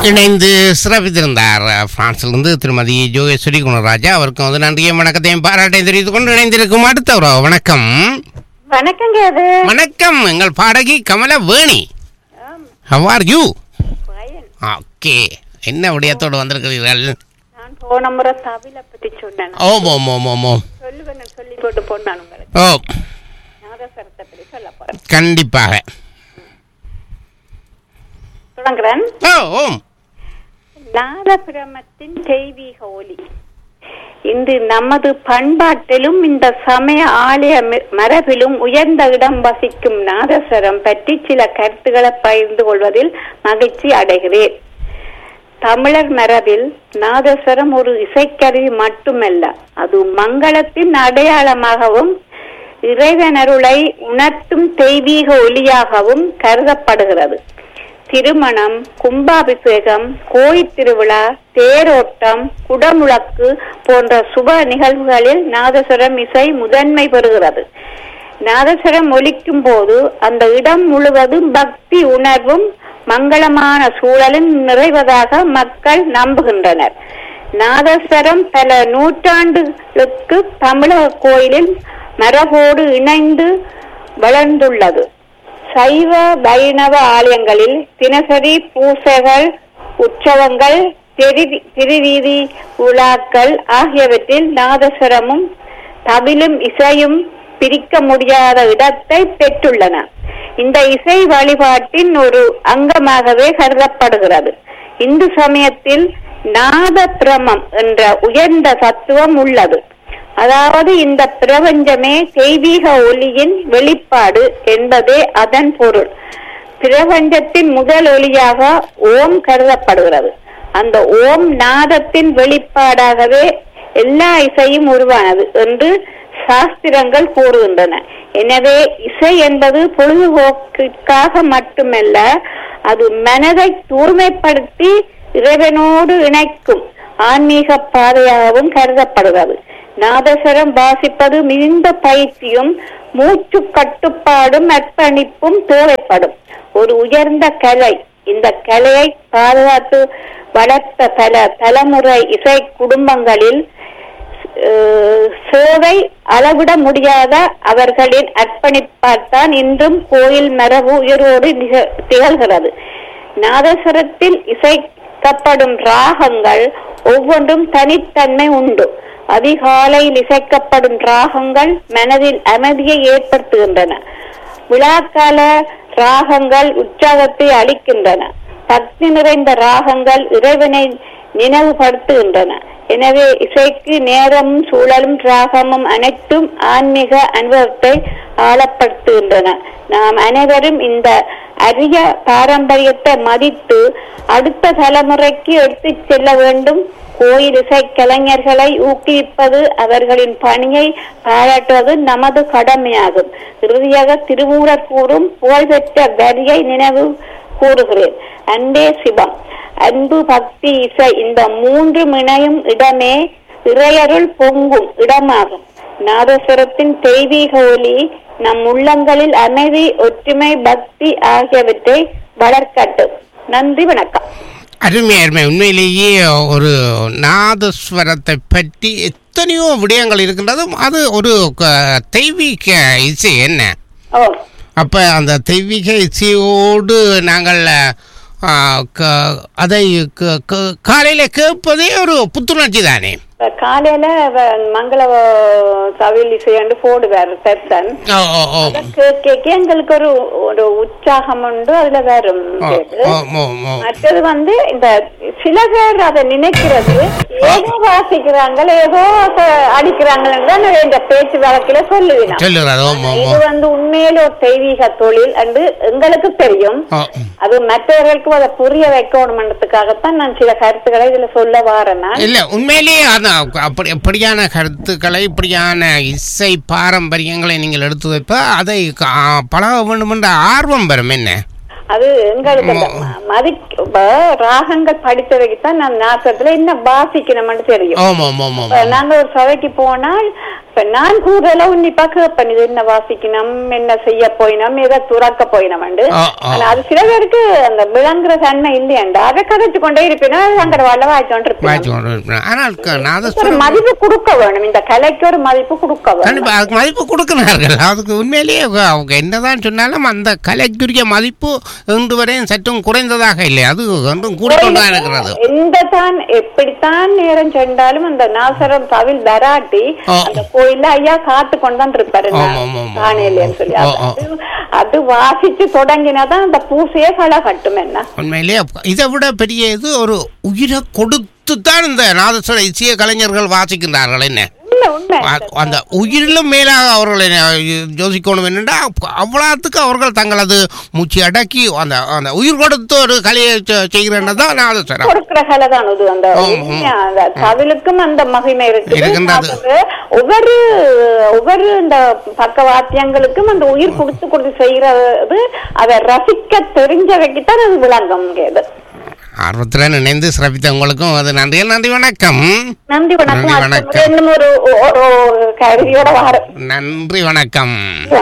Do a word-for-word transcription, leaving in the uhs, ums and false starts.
இணைந்து சிறப்பித்திருந்தார் பிரான்சிலிருந்து திருமதி ஜோகேஸ்வரி குணராஜா. அவருக்கும் வந்து நன்றியும் வணக்கத்தையும் பாராட்டை தெரிவித்துக் கொண்டு இணைந்திருக்கும் அடுத்த ஒரு வணக்கம். வணக்கங்க. வணக்கம், எங்கள் பாடகி Kamalaveni. How are you? Okay, என்ன விடயத்தோடு வந்திருக்கிறீர்கள்? நான் போன முறை தவில பத்தி சொன்னேன். ஓம் ஓம் ஓம் ஓம் ஓம் சொல்லுவேன், சொல்லி போட்டு போனான் உங்களுக்கு. ஓ, நாதஸ்வரத்தை பத்தி சொல்ல போறேன். கண்டிப்பாக தொடங்குறேன். ஓ ஓம் நாதபிரமத்தின் தெய்வீக ஒலி இன்று நமது பண்பாட்டிலும் இந்த சமய ஆலய மரபிலும் உயர்ந்த இடம் வசிக்கும் நாதஸ்வரம் பற்றி சில கருத்துக்களை பகிர்ந்து கொள்வதில் மகிழ்ச்சி அடைகிறேன். தமிழர் மரபில் நாதஸ்வரம் ஒரு இசைக்கருவி மட்டுமல்ல, அது மங்களத்தின் அடையாளமாகவும் இறைவனருளை உணர்த்தும் தெய்வீக ஒலியாகவும் கருதப்படுகிறது. திருமணம், கும்பாபிஷேகம், கோயில் திருவிழா, தேரோட்டம், குடமுழக்கு போன்ற சுப நிகழ்வுகளில் நாதஸ்வரம் இசை முதன்மை பெறுகிறது. நாதஸ்வரம் ஒலிக்கும் போது அந்த இடம் முழுவதும் பக்தி உணர்வும் மங்களமான சூழலும் நிறைவதாக மக்கள் நம்புகின்றனர். நாதஸ்வரம் பல நூற்றாண்டுகளுக்கு தமிழக கோயிலில் மரபோடு இணைந்து வளர்ந்துள்ளது. சைவ வைணவ ஆலயங்களில் தினசரி பூசைகள், உற்சவங்கள், திருவீதி விழாக்கள் ஆகியவற்றில் நாதஸ்வரமும் தவிலும் இசையும் பிரிக்க முடியாத இடத்தை பெற்றுள்ளன. இந்த இசை வழிபாட்டின் ஒரு அங்கமாகவே கருதப்படுகிறது. இந்து சமயத்தில் நாத பிரமம் என்ற உயர்ந்த தத்துவம் உள்ளது. அதாவது இந்த பிரபஞ்சமே தெய்வீக ஒலியின் வெளிப்பாடு என்பதே அதன் பொருள். பிரபஞ்சத்தின் முதல் ஒலியாக ஓம் கருதப்படுகிறது. அந்த ஓம் நாதத்தின் வெளிப்பாடாகவே எல்லா இசையும் உருவானது என்று சாஸ்திரங்கள் கூறுகின்றன. எனவே இசை என்பது பொழுதுபோக்கிற்காக மட்டுமல்ல, அது மனதை தூய்மைப்படுத்தி இறைவனோடு இணைக்கும் ஆன்மீக பாதையாகவும் கருதப்படுகிறது. நாதஸ்வரம் வாசிப்பது மிகுந்த பயிற்சியும் மூச்சு கட்டுப்பாடும் அர்ப்பணிப்பும் தேவைப்படும் ஒரு உயர்ந்த கலை. இந்த கலையை பாதுகாத்து வளர்த்த பல தலைமுறை இசை குடும்பங்களில் சேவை அளவிட முடியாத அவர்களின் அர்ப்பணிப்பால்தான் இன்றும் கோயில் மரபு உயர்வோடு திகழ்கிறது. நாதஸ்வரத்தில் இசைக்கப்படும் ராகங்கள் ஒவ்வொன்றும் தனித்தன்மை உண்டு. அதிகாலையில் இசைக்கப்படும் ராகங்கள் மனதில் அமைதியை ஏற்படுத்துகின்றன. விழாக்கால ராகங்கள் உற்சாகத்தை அளிக்கின்றன. பக்தி நிறைந்த ராகங்கள் இறைவனை நினைவுபடுத்துகின்றன. எனவே இசைக்கு நேரமும் சூழலும் ராகமும் அனைத்தும் ஆன்மீக அனுபவத்தை ஆழப்படுத்துகின்றன. நாம் அனைவரும் இந்த அரிய பாரம்பரியத்தை மதித்து அடுத்த தலைமுறைக்கு எடுத்து செல்ல வேண்டும். கோயில் இசை கலைஞர்களை ஊக்குவிப்பது, அவர்களின் பணியை பாராட்டுவது நமது கடமையாகும். இறுதியாக திருமூலர் கூறும் புகழ்பெற்ற வரியை நினைவு கூறுகிறேன். அன்பே சிவம், அன்பு, பக்தி, இசை இந்த மூன்று இணையும் இடமே இறையருள் பொங்கும் இடமாகும். நாதஸ்வரத்தின் தெய்வீக ஒலி நம் உள்ளங்களில் அமைதி, ஒற்றுமை, பக்தி ஆகியவற்றை வளர்க்கட்டும். நன்றி, வணக்கம். அருமை அருமை. உண்மையிலேயே ஒரு நாதஸ்வரத்தை பற்றி எத்தனையோ விடயங்கள் இருக்கின்றது. அது ஒரு தெய்வீக இசை என்ன. அப்போ அந்த தெய்வீக இசையோடு நாங்கள் அதை காலையில் கேட்பதே ஒரு புத்துணர்ச்சி தானே. காலையில மங்கள தவில் இசையாண்டு போடுவார் பெர்சன். எங்களுக்கு ஒரு ஒரு உற்சாகம் உண்டு, அதுல வரும். மற்றது வந்து இந்த சில பேர் அதை நினைக்கிறது ஏதோ வாசிக்கிறாங்க, ஏதோ அடிக்கிறாங்க இந்த பேச்சு வழக்கில சொல்லுவேன். இது வந்து உண்மையில ஒரு தெய்வீக தொழில் என்று எங்களுக்கு தெரியும். அது மற்றவர்களுக்கும் அதை புரிய வைக்கணும்ன்றதுக்காகத்தான் நான் சில கருத்துக்களை இதுல சொல்ல வாரேன்னா. இல்ல, உண்மையிலேயே அப்படி அப்படியான கருத்துக்களை, இப்படியான இசை பாரம்பரியங்களை நீங்கள் எடுத்து வைப்ப அதை பழக வேண்டும் என்ற ஆர்வம் வரும். என்ன அது எங்களுக்கு மதி ராகங்கள் படித்தவைக்குத்தான் நான் நாசத்துல என்ன வாசிக்கணும்னு தெரியும். நாங்க ஒரு சபைக்கு போனால் கேட்பேன். நான் கூடுதலா உன்னிப்பா கேட்பேன், இது என்ன வாசிக்கணும், என்ன செய்ய போயினோம், எதை துறக்க போயினோம். ஆனா அது சில பேருக்கு அந்த விளங்குற தன்மை இல்லையாண்டா, அதை கதைச்சு கொண்டே இருப்பேன்னா அங்க வாழ வாய்ச்சோண்டு இருப்பேன். ஆனால் மதிப்பு கொடுக்க வேணும், இந்த கலைக்கு ஒரு மதிப்பு கொடுக்க வேணும். அதுக்கு மதிப்பு கொடுக்கிறார்கள். அதுக்கு உண்மையிலேயே அவங்க என்னதான் சொன்னாலும் அந்த கலைக்குரிய மதிப்பு இன்று வரையும் சற்றும் குறைந்ததாக இல்லை, அது ஒன்றும் கூடிக்கொண்டுதான் இருக்கிறது. எந்த தான் எப்படித்தான் நேரம் சென்றாலும் அந்த நாசரம் தவில் வராட்டி அந்த கோயில்ல ஐயா காத்து கொண்டுதான் இருப்பாரு காணையிலேன்னு சொல்லி. அது வாசிச்சு தொடங்கினாதான் அந்த பூசையே களை கட்டும். என்ன உண்மையிலேயே இதை விட பெரிய இது ஒரு உயிரை கொடுத்து தான் இந்த நாதஸ்வர இசைய கலைஞர்கள் வாசிக்கின்றார்கள். என்ன அந்த உயிரிலும் மேலாக அவர்களை யோசிக்கணும் என்னென்னா, அவ்வளவுக்கு அவர்கள் தங்களது மூச்சு அடக்கி அந்த அந்த உயிர் கொடுத்து ஒரு கலையை செய்கிறதான் நாதஸ்வரம் கொடுக்கிற கலை தான் அது. அந்த தவிலுக்கும் அந்த மகிமை இருக்கின்றது. ஒவ்வொரு ஒவ்வொரு இந்த பக்கவாத்தியங்களுக்கும் அந்த உயிர் கொடுத்து கொடுத்து செய்யறது, அதை ரசிக்க தெரிஞ்சவைக்குத்தான் அது விளங்கும். ஆர்வத்துடன் இணைந்து சிறப்பித்த உங்களுக்கும் அது நன்றி. நன்றி வணக்கம். நன்றி வணக்கம். நன்றி வணக்கம்.